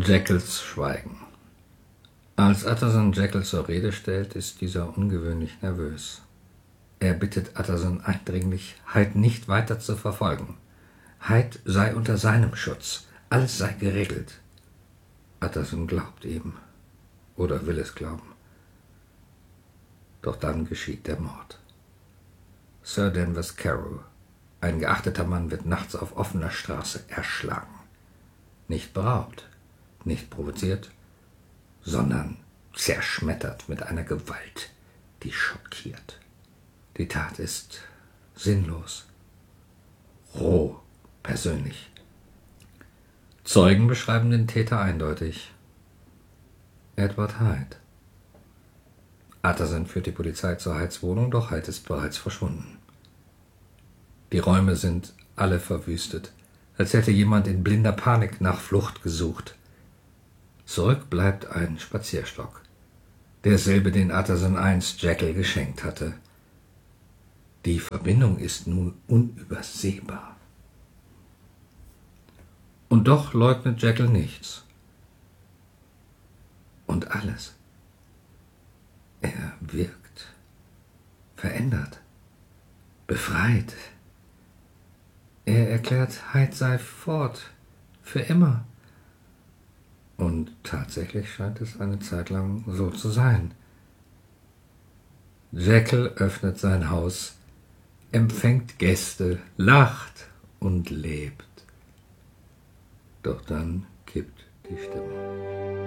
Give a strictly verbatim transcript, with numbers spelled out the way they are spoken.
Jekylls Schweigen. Als Utterson Jekyll zur Rede stellt, ist dieser ungewöhnlich nervös. Er bittet Utterson eindringlich, Hyde nicht weiter zu verfolgen. Hyde sei unter seinem Schutz, alles sei geregelt. Utterson glaubt ihm, oder will es glauben. Doch dann geschieht der Mord. Sir Danvers Carew, ein geachteter Mann, wird nachts auf offener Straße erschlagen. Nicht beraubt, nicht provoziert, sondern zerschmettert mit einer Gewalt, die schockiert. Die Tat ist sinnlos, roh, persönlich. Zeugen beschreiben den Täter eindeutig. Edward Hyde. Utterson führt die Polizei zur Hydes Wohnung, doch Hyde ist bereits verschwunden. Die Räume sind alle verwüstet, als hätte jemand in blinder Panik nach Flucht gesucht. Zurück bleibt ein Spazierstock, derselbe, den Utterson einst Jekyll geschenkt hatte. Die Verbindung ist nun unübersehbar. Und doch leugnet Jekyll nichts. Und alles. Er wirkt, verändert, befreit. Er erklärt, Hyde sei fort, für immer. Und tatsächlich scheint es eine Zeit lang so zu sein. Jekyll öffnet sein Haus, empfängt Gäste, lacht und lebt. Doch dann kippt die Stimmung.